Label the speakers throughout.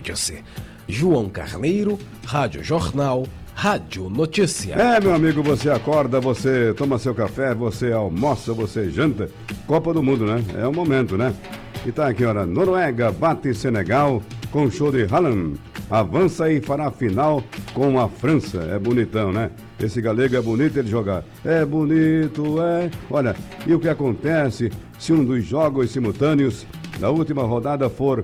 Speaker 1: Notícia. João Carneiro, Rádio Jornal, Rádio Notícia.
Speaker 2: Meu amigo, você acorda, você toma seu café, você almoça, você janta. Copa do Mundo, né? É o momento, né? E tá aqui, olha, Noruega bate Senegal com show de Haaland. Avança e fará final com a França. É bonitão, né? Esse galego é bonito ele jogar. É bonito, é. Olha, e o que acontece se um dos jogos simultâneos da última rodada for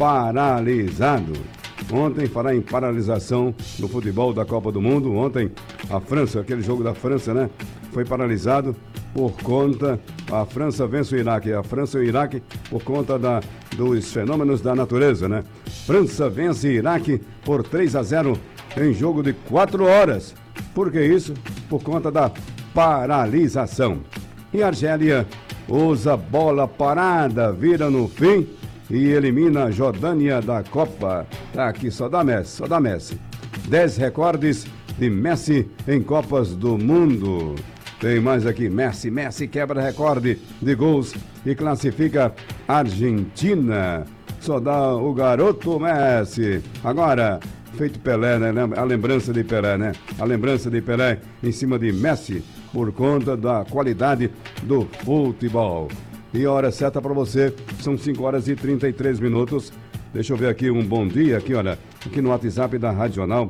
Speaker 2: paralisado? Ontem, falar em paralisação no futebol da Copa do Mundo. Ontem, a França, aquele jogo da França, né? Foi paralisado por conta... A França vence o Iraque. A França e o Iraque por conta dos fenômenos da natureza, né? França vence Iraque por 3-0 em jogo de 4 horas. Por que isso? Por conta da paralisação. E a Argélia usa bola parada, vira no fim e elimina a Jordânia da Copa. Tá aqui, só dá Messi. 10 recordes de Messi em Copas do Mundo. Tem mais aqui, Messi quebra recorde de gols e classifica a Argentina. Só dá o garoto Messi. Agora, feito Pelé, né? A lembrança de Pelé, né? A lembrança de Pelé em cima de Messi por conta da qualidade do futebol. E a hora certa para você, são 5 horas e 33 minutos. Deixa eu ver aqui um bom dia, aqui, olha, aqui no WhatsApp da Rádio Jornal.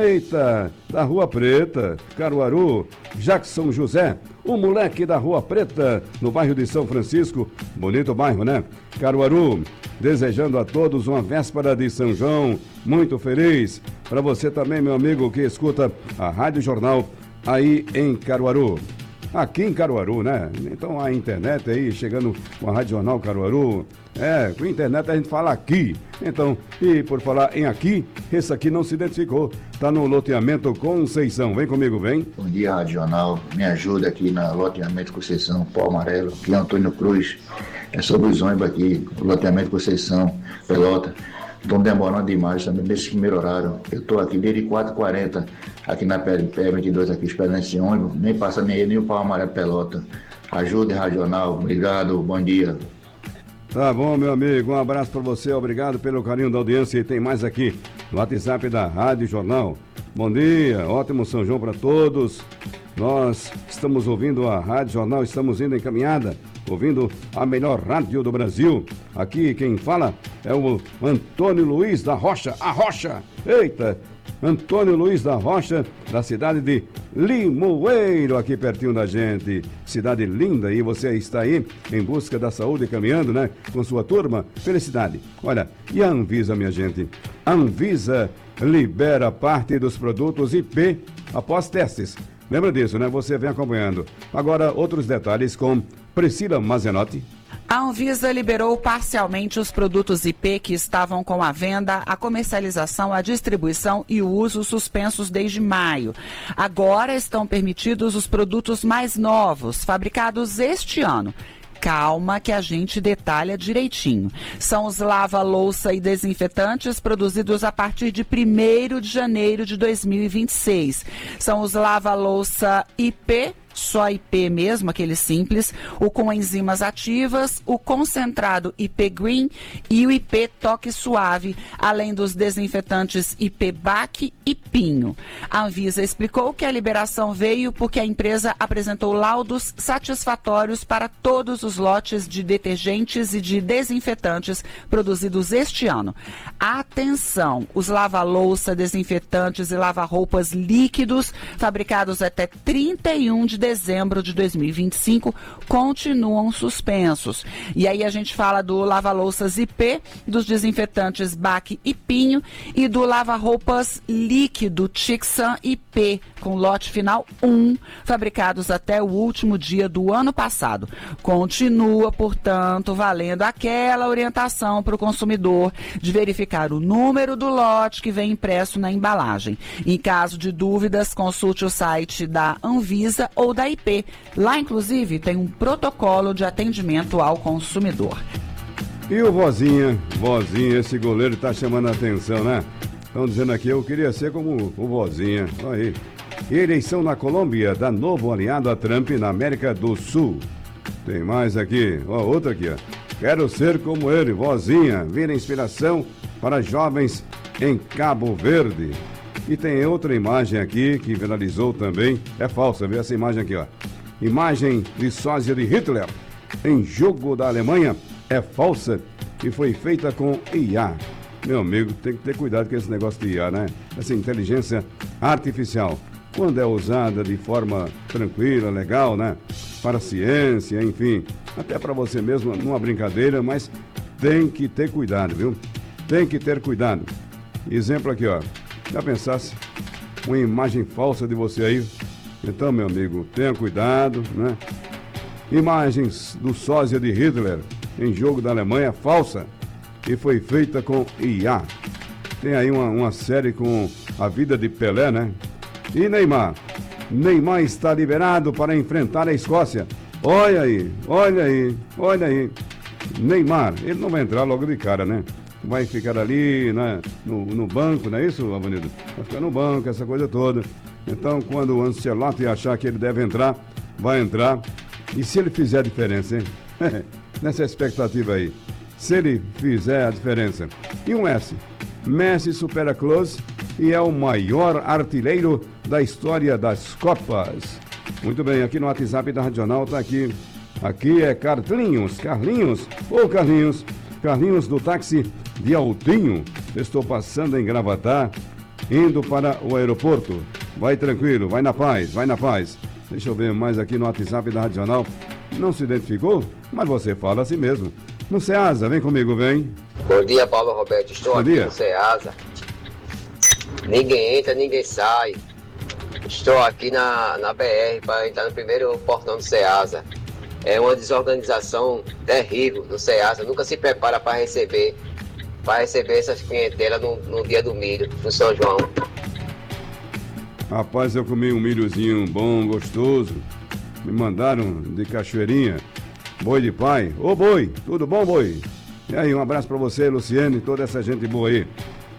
Speaker 2: Eita, da Rua Preta, Caruaru, Jackson José, o moleque da Rua Preta, no bairro de São Francisco. Bonito bairro, né? Caruaru, desejando a todos uma véspera de São João, muito feliz. Para você também, meu amigo, que escuta a Rádio Jornal aí em Caruaru. Aqui em Caruaru, né? Então a internet aí, chegando com a Rádio Jornal Caruaru. Com a internet a gente fala aqui. Então, e por falar em aqui, esse aqui não se identificou. Tá no loteamento Conceição. Vem comigo, vem.
Speaker 3: Bom dia, Rádio Jornal. Me ajuda aqui na loteamento Conceição, Pó Amarelo. Aqui é Antônio Cruz. É sobre os ônibus aqui, o loteamento Conceição, Pelota. Estão demorando demais também nesse primeiro horário. Eu estou aqui desde 4h40 aqui na PR22, aqui esperando esse ônibus. Nem passa nem ele, nem o Pau Amarelo Pelota. Ajude, Regional. Obrigado, bom dia.
Speaker 2: Tá bom, meu amigo. Um abraço para você. Obrigado pelo carinho da audiência. E tem mais aqui no WhatsApp da Rádio Jornal. Bom dia, ótimo São João para todos. Nós estamos ouvindo a Rádio Jornal, estamos indo em caminhada, ouvindo a melhor rádio do Brasil. Aqui quem fala é o Antônio Luiz da Rocha. A Rocha! Eita! Antônio Luiz da Rocha, da cidade de Limoeiro, aqui pertinho da gente. Cidade linda, e você está aí em busca da saúde, caminhando, né? Com sua turma. Felicidade. Olha, e a Anvisa, minha gente? A Anvisa libera parte dos produtos IP após testes. Lembra disso, né? Você vem acompanhando. Agora, outros detalhes com Priscila Mazenotti.
Speaker 4: A Anvisa liberou parcialmente os produtos IP que estavam com a venda, a comercialização, a distribuição e o uso suspensos desde maio. Agora estão permitidos os produtos mais novos, fabricados este ano. Calma que a gente detalha direitinho. São os lava-louça e desinfetantes produzidos a partir de 1º de janeiro de 2026. São os lava-louça IP, só IP mesmo, aquele simples, o com enzimas ativas, o concentrado IP Green e o IP Toque Suave, além dos desinfetantes IP BAC e Pinho. A Anvisa explicou que a liberação veio porque a empresa apresentou laudos satisfatórios para todos os lotes de detergentes e de desinfetantes produzidos este ano. Atenção, os lava-louça, desinfetantes e lava-roupas líquidos fabricados até 31 de dezembro de 2025 continuam suspensos. E aí a gente fala do lava-louças IP, dos desinfetantes BAC e Pinho e do lava-roupas líquido Tixan IP, com lote final 1, fabricados até o último dia do ano passado. Continua, portanto, valendo aquela orientação para o consumidor de verificar o número do lote que vem impresso na embalagem. Em caso de dúvidas, consulte o site da Anvisa ou da IP. Lá, inclusive, tem um protocolo de atendimento ao consumidor.
Speaker 2: E o Vozinha, esse goleiro tá chamando a atenção, né? Estão dizendo aqui, eu queria ser como o Vozinha. Olha aí. Eleição na Colômbia dá novo aliado a Trump na América do Sul. Tem mais aqui, ó, outra aqui, ó. Quero ser como ele, vozinha, vira inspiração para jovens em Cabo Verde. E tem outra imagem aqui que viralizou também, é falsa, viu essa imagem aqui, ó. Imagem de sósia de Hitler em jogo da Alemanha, é falsa e foi feita com IA. Meu amigo, tem que ter cuidado com esse negócio de IA, né? Essa inteligência artificial, quando é usada de forma tranquila, legal, né? Para a ciência, enfim, até para você mesmo, numa brincadeira, mas tem que ter cuidado, viu? Tem que ter cuidado. Exemplo aqui, ó. Já pensasse uma imagem falsa de você aí? Então, meu amigo, tenha cuidado, né? Imagens do sósia de Hitler em jogo da Alemanha, falsa, e foi feita com IA. Tem aí uma série com a vida de Pelé, né? E Neymar? Neymar está liberado para enfrentar a Escócia. Olha aí, olha aí, olha aí. Neymar, ele não vai entrar logo de cara, né? Vai ficar ali, né, no banco, não é isso, Avanido? Vai ficar no banco, essa coisa toda. Então, quando o Ancelotti achar que ele deve entrar, vai entrar. E se ele fizer a diferença, hein? Nessa expectativa aí. Se ele fizer a diferença. E um S. Messi supera Klose e é o maior artilheiro da história das Copas. Muito bem, aqui no WhatsApp da Radional tá aqui. Aqui é Carlinhos. Ô Carlinhos. Carlinhos do táxi de Altinho. Estou passando em Gravatá, indo para o aeroporto. Vai tranquilo, vai na paz, vai na paz. Deixa eu ver mais aqui no WhatsApp da Radional. Não se identificou? Mas você fala assim mesmo. No Ceasa, vem comigo, vem.
Speaker 5: Bom dia, Paulo Roberto. Estou aqui no Ceasa. Ninguém entra, ninguém sai. Estou aqui na BR para entrar no primeiro portão do Ceasa. É uma desorganização terrível no Ceasa. Nunca se prepara para receber essas clientelas no dia do milho, no São João.
Speaker 2: Rapaz, eu comi um milhozinho bom, gostoso. Me mandaram de Cachoeirinha. Boi de pai. Ô boi, tudo bom, boi? E aí, um abraço pra você, Luciane, e toda essa gente boa aí.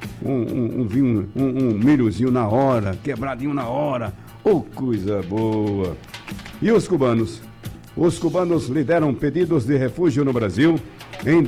Speaker 2: Um milhozinho na hora, quebradinho na hora. Ô, coisa boa. E os cubanos? Os cubanos lideram pedidos de refúgio no Brasil em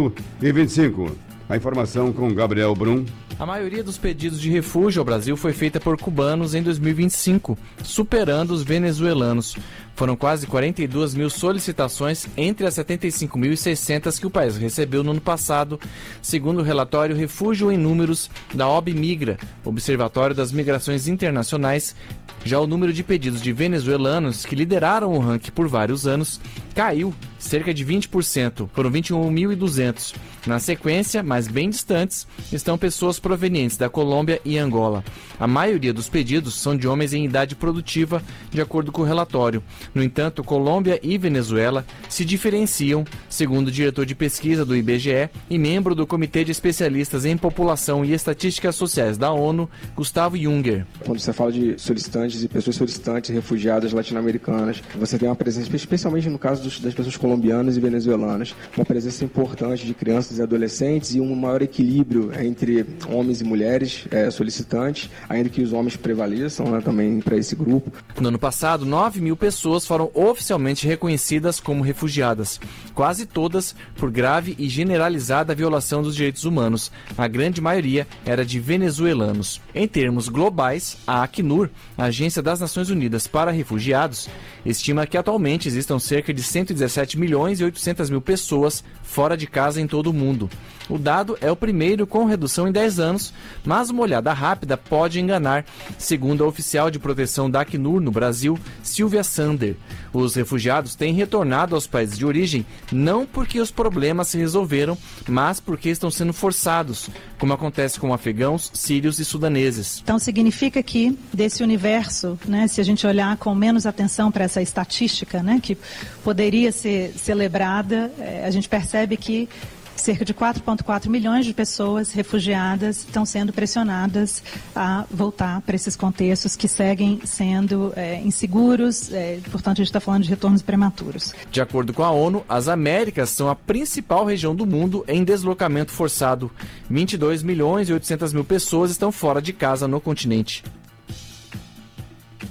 Speaker 2: 2025. A informação com Gabriel Brum.
Speaker 6: A maioria dos pedidos de refúgio ao Brasil foi feita por cubanos em 2025, superando os venezuelanos. Foram quase 42 mil solicitações entre as 75.600 que o país recebeu no ano passado, segundo o relatório Refúgio em Números da OBMigra, Observatório das Migrações Internacionais. Já o número de pedidos de venezuelanos, que lideraram o ranking por vários anos, caiu cerca de 20%, foram 21.200. Na sequência, mas bem distantes, estão pessoas provenientes da Colômbia e Angola. A maioria dos pedidos são de homens em idade produtiva, de acordo com o relatório. No entanto, Colômbia e Venezuela se diferenciam, segundo o diretor de pesquisa do IBGE e membro do Comitê de Especialistas em População e Estatísticas Sociais da ONU, Gustavo Junger.
Speaker 7: Quando você fala de solicitantes e pessoas solicitantes, refugiadas latino-americanas, você tem uma presença, especialmente no caso das pessoas colombianas e venezuelanas, uma presença importante de crianças e adolescentes e um maior equilíbrio entre homens e mulheres solicitantes, ainda que os homens prevaleçam, né, também para esse grupo.
Speaker 6: No ano passado, 9 mil pessoas foram oficialmente reconhecidas como refugiadas, quase todas por grave e generalizada violação dos direitos humanos. A grande maioria era de venezuelanos. Em termos globais, a Acnur, a Agência das Nações Unidas para Refugiados, estima que atualmente existam cerca de 117 milhões e 800 mil pessoas fora de casa em todo o mundo. O dado é o primeiro com redução em 10 anos, mas uma olhada rápida pode enganar, segundo a oficial de proteção da Acnur no Brasil, Silvia Sander. Os refugiados têm retornado aos países de origem não porque os problemas se resolveram, mas porque estão sendo forçados, como acontece com afegãos, sírios e sudaneses.
Speaker 8: Então significa que desse universo, né, se a gente olhar com menos atenção para essa estatística, né, que poderia ser celebrada, a gente percebe que cerca de 4,4 milhões de pessoas refugiadas estão sendo pressionadas a voltar para esses contextos que seguem sendo inseguros, portanto a gente está falando de retornos prematuros.
Speaker 6: De acordo com a ONU, as Américas são a principal região do mundo em deslocamento forçado. 22 milhões e 800 mil pessoas estão fora de casa no continente.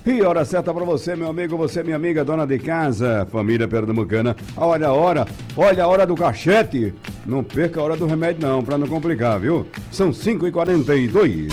Speaker 2: E hora certa para você, meu amigo, você, minha amiga, dona de casa, família pernambucana. Olha a hora do cachete. Não perca a hora do remédio não, para não complicar, viu? São 5h42.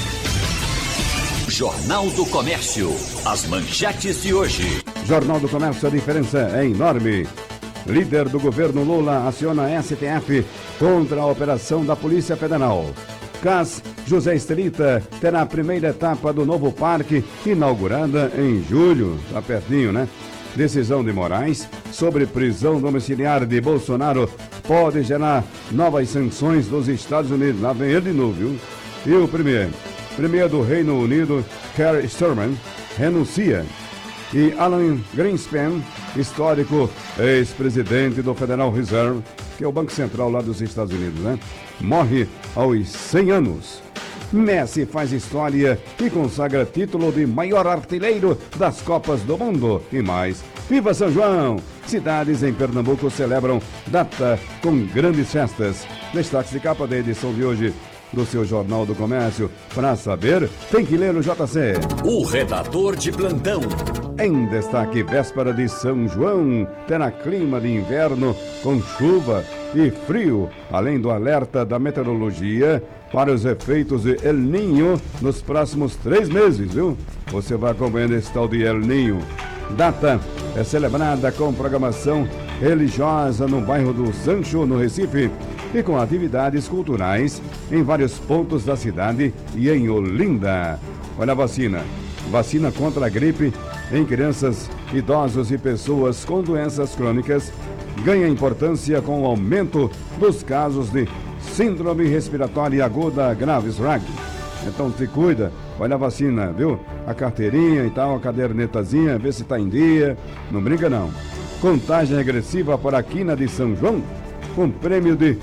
Speaker 9: Jornal do Comércio, as manchetes de hoje.
Speaker 2: Jornal do Comércio, a diferença é enorme. Líder do governo Lula aciona a STF contra a operação da Polícia Federal. CAS José Estelita terá a primeira etapa do novo parque, inaugurada em julho. Tá pertinho, né? Decisão de Moraes sobre prisão domiciliar de Bolsonaro pode gerar novas sanções dos Estados Unidos. Lá vem ele de novo, viu? E o Premier do Reino Unido, Keir Starmer, renuncia. E Alan Greenspan, histórico ex-presidente do Federal Reserve, que é o Banco Central lá dos Estados Unidos, né? Morre aos 100 anos. Messi faz história e consagra título de maior artilheiro das Copas do Mundo. E mais, viva São João! Cidades em Pernambuco celebram data com grandes festas. Destaques de capa da edição de hoje do seu Jornal do Comércio. Para saber, tem que ler o JC.
Speaker 9: O redator de plantão.
Speaker 2: Em destaque, véspera de São João, terá clima de inverno com chuva e frio, além do alerta da meteorologia para os efeitos de El Niño nos próximos 3 meses, viu? Você vai acompanhando esse tal de El Niño. Data é celebrada com programação religiosa no bairro do Sancho, no Recife, e com atividades culturais em vários pontos da cidade e em Olinda. Olha a vacina contra a gripe em crianças, idosos e pessoas com doenças crônicas ganha importância com o aumento dos casos de síndrome respiratória aguda grave, SRAG. Então se cuida, olha a vacina, viu? A carteirinha e tal, a cadernetazinha, vê se tá em dia, não brinca não. Contagem regressiva para a quina de São João, com prêmio de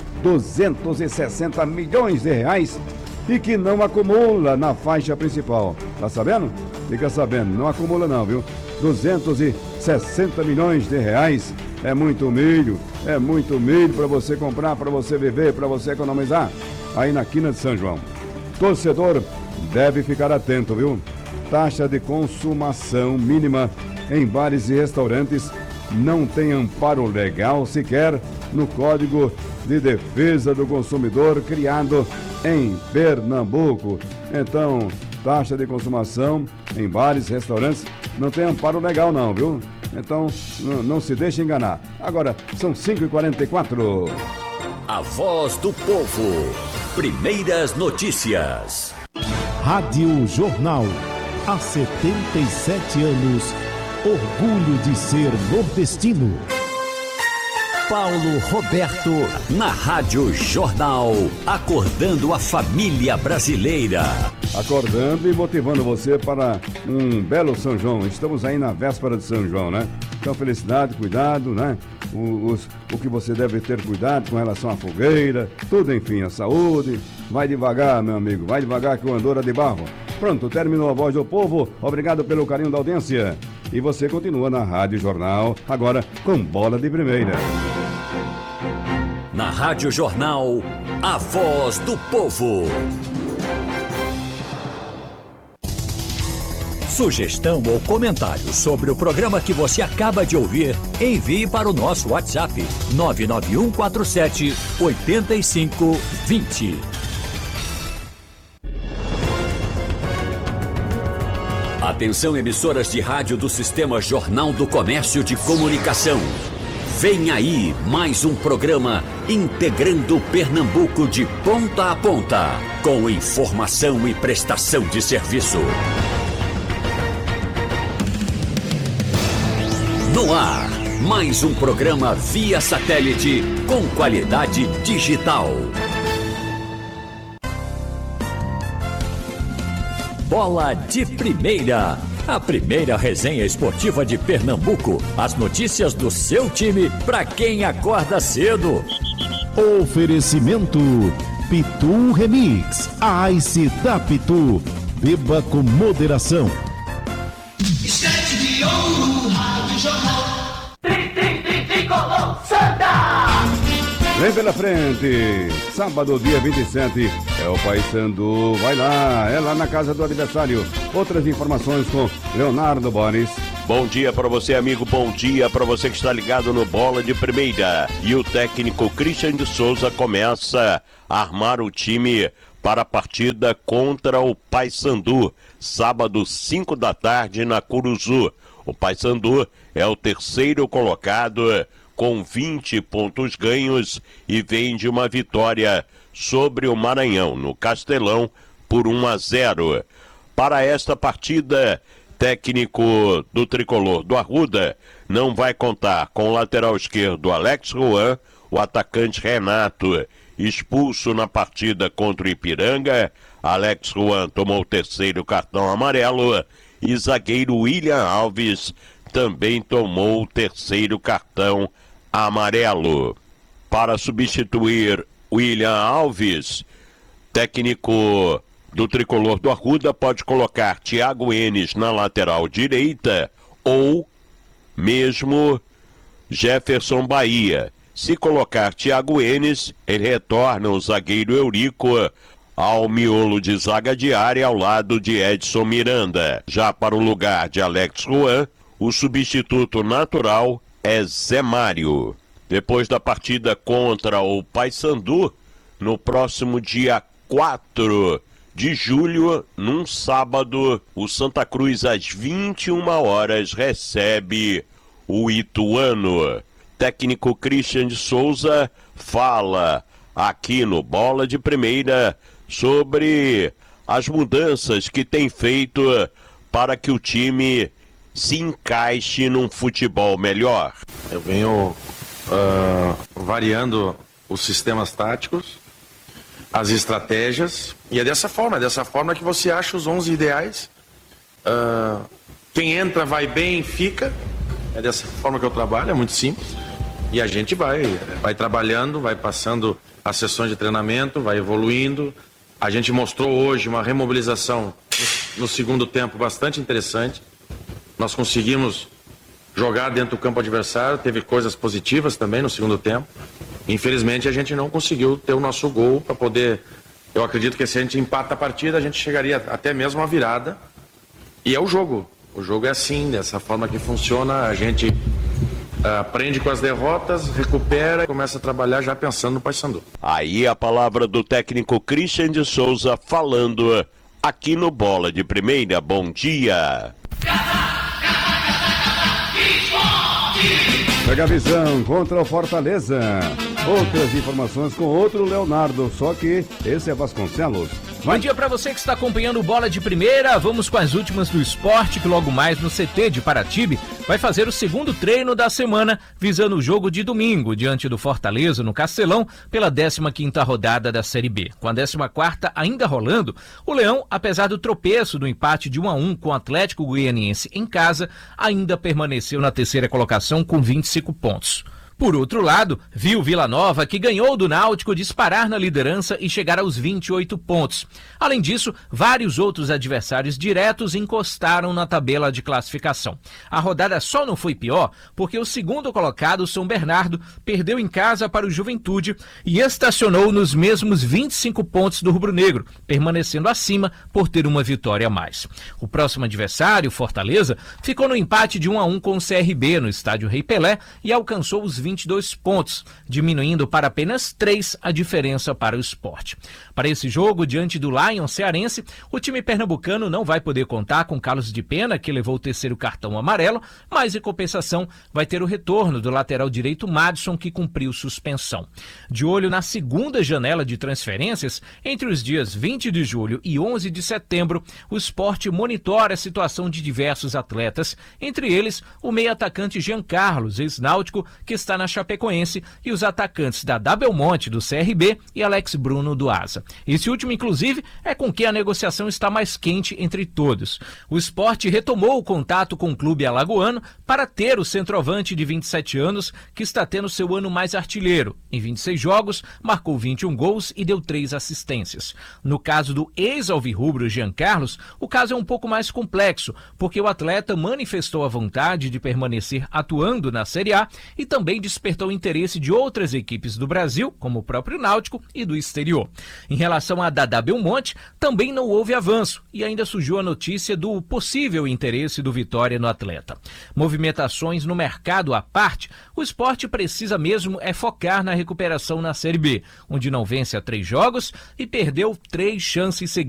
Speaker 2: 260 milhões de reais e que não acumula na faixa principal. Tá sabendo? Fica sabendo, não acumula não, viu? 260 milhões de reais é muito milho para você comprar, para você viver, para você economizar aí na quina de São João. Torcedor deve ficar atento, viu? Taxa de consumação mínima em bares e restaurantes não tem amparo legal sequer no Código de Defesa do Consumidor criado em Pernambuco. Então, taxa de consumação em bares e restaurantes não tem amparo legal não, viu? Então, não se deixe enganar. Agora, são 5h44.
Speaker 9: A voz do povo. Primeiras notícias.
Speaker 10: Rádio Jornal. Há 77 anos. Orgulho de ser nordestino.
Speaker 9: Paulo Roberto, na Rádio Jornal, acordando a família brasileira.
Speaker 2: Acordando e motivando você para um belo São João. Estamos aí na véspera de São João, né? Então, felicidade, cuidado, né? O que você deve ter cuidado com relação à fogueira, tudo, enfim, a saúde. Vai devagar, meu amigo, vai devagar que o andor é de barro. Pronto, terminou a Voz do Povo. Obrigado pelo carinho da audiência. E você continua na Rádio Jornal, agora com bola de primeira.
Speaker 9: Na Rádio Jornal, a Voz do Povo. Sugestão ou comentário sobre o programa que você acaba de ouvir, envie para o nosso WhatsApp 99147 8520. Atenção, emissoras de rádio do Sistema Jornal do Comércio de Comunicação. Vem aí mais um programa integrando Pernambuco de ponta a ponta, com informação e prestação de serviço. No ar, mais um programa via satélite com qualidade digital. Bola de Primeira, a primeira resenha esportiva de Pernambuco. As notícias do seu time para quem acorda cedo.
Speaker 10: Oferecimento Pitu Remix, a Ice da Pitu. Beba com moderação.
Speaker 11: Estante de ouro, Rádio Jornal. Tricolor Santa.
Speaker 2: Vem pela frente, sábado, dia 27, É o Paysandu, vai lá, é lá na casa do adversário. Outras informações com Leonardo Boris.
Speaker 12: Bom dia para você, amigo, bom dia para você que está ligado no Bola de Primeira. E o técnico Christian de Souza começa a armar o time para a partida contra o Paysandu, sábado 5 da tarde na Curuzu. O Paysandu é o terceiro colocado com 20 pontos ganhos e vem de uma vitória sobre o Maranhão, no Castelão, por 1-0. Para esta partida, técnico do tricolor do Arruda não vai contar com o lateral esquerdo Alex Juan, o atacante Renato, expulso na partida contra o Ipiranga. Alex Juan tomou o terceiro cartão amarelo e zagueiro William Alves também tomou o terceiro cartão amarelo. Para substituir William Alves, técnico do tricolor do Arruda pode colocar Thiago Enes na lateral direita ou mesmo Jefferson Bahia. Se colocar Thiago Enes, ele retorna o zagueiro Eurico ao miolo de zaga diária ao lado de Edson Miranda. Já para o lugar de Alex Juan, o substituto natural é Zé Mário. Depois da partida contra o Paysandu, no próximo dia 4 de julho, num sábado, o Santa Cruz às 21 horas recebe o Ituano. Técnico Christian de Souza fala aqui no Bola de Primeira sobre as mudanças que tem feito para que o time se encaixe num futebol melhor.
Speaker 13: Eu venho variando os sistemas táticos, as estratégias, e é dessa forma que você acha os 11 ideais. Quem entra vai bem, fica. É dessa forma que eu trabalho, é muito simples. E a gente vai trabalhando, vai passando as sessões de treinamento, vai evoluindo. A gente mostrou hoje uma remobilização no segundo tempo bastante interessante. Nós conseguimos jogar dentro do campo adversário, teve coisas positivas também no segundo tempo. Infelizmente a gente não conseguiu ter o nosso gol para poder... Eu acredito que se a gente empata a partida, a gente chegaria até mesmo à virada. E é o jogo. O jogo é assim, dessa forma que funciona. A gente aprende com as derrotas, recupera e começa a trabalhar já pensando no Paysandu.
Speaker 12: Aí a palavra do técnico Christian de Souza falando aqui no Bola de Primeira. Bom dia!
Speaker 2: Pega a visão contra o Fortaleza. Outras informações com outro Leonardo, só que esse é Vasconcelos.
Speaker 14: Bom dia para você que está acompanhando o Bola de Primeira. Vamos com as últimas do esporte, que logo mais no CT de Paratibe vai fazer o segundo treino da semana, visando o jogo de domingo, diante do Fortaleza, no Castelão, pela 15ª rodada da Série B. Com a 14ª ainda rolando, o Leão, apesar do tropeço do empate de 1-1 com o Atlético Goianiense em casa, ainda permaneceu na terceira colocação com 25 pontos. Por outro lado, viu Vila Nova, que ganhou do Náutico, disparar na liderança e chegar aos 28 pontos. Além disso, vários outros adversários diretos encostaram na tabela de classificação. A rodada só não foi pior porque o segundo colocado, São Bernardo, perdeu em casa para o Juventude e estacionou nos mesmos 25 pontos do rubro-negro, permanecendo acima por ter uma vitória a mais. O próximo adversário, Fortaleza, ficou no empate de 1-1 com o CRB no estádio Rei Pelé e alcançou os 22 pontos, diminuindo para apenas 3 a diferença para o Sport. Para esse jogo, diante do Lion cearense, o time pernambucano não vai poder contar com Carlos de Pena, que levou o terceiro cartão amarelo, mas em compensação vai ter o retorno do lateral direito Madison, que cumpriu suspensão. De olho na segunda janela de transferências, entre os dias 20 de julho e 11 de setembro, o Sport monitora a situação de diversos atletas, entre eles o meio-atacante Jean Carlos, ex-náutico, que está na Chapecoense, e os atacantes Dadá Belmonte, do CRB, e Alex Bruno, do Asa. Esse último, inclusive, é com quem a negociação está mais quente entre todos. O Sport retomou o contato com o clube alagoano para ter o centroavante de 27 anos, que está tendo seu ano mais artilheiro. Em 26 jogos, marcou 21 gols e deu 3 assistências. No caso do ex-alvirrubro Jean Carlos, o caso é um pouco mais complexo, porque o atleta manifestou a vontade de permanecer atuando na Série A e também de despertou interesse de outras equipes do Brasil, como o próprio Náutico, e do exterior. Em relação a Dadá Belmonte, também não houve avanço e ainda surgiu a notícia do possível interesse do Vitória no atleta. Movimentações no mercado à parte, o Sport precisa mesmo focar na recuperação na Série B, onde não vence há 3 jogos e perdeu 3 chances seguidas